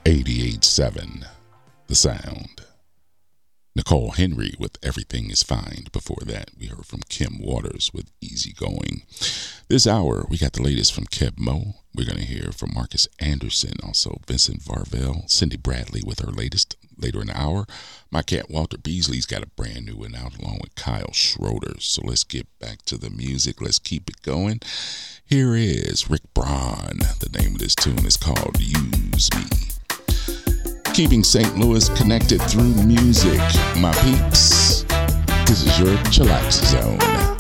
88.7 The Sound. Nicole Henry with Everything Is Fine. Before that, we heard from Kim Waters with Easy Going. This hour, we got the latest from Keb Mo. We're going to hear from Marcus Anderson, also Vincent Varvel, Cindy Bradley with her latest later in the hour. My cat Walter Beasley's got a brand new one out along with Kyle Schroeder. So let's get back to the music. Let's keep it going. Here is Rick Braun. The name of this tune is called Use Me. Keeping St. Louis connected through music. My peeps, this is your chillax zone.